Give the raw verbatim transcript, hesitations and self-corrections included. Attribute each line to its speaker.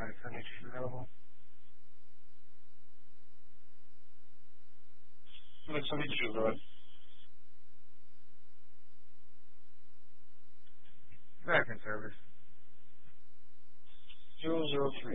Speaker 1: Sorry, Sunday is available. Sunday is available. American service. Zero zero three.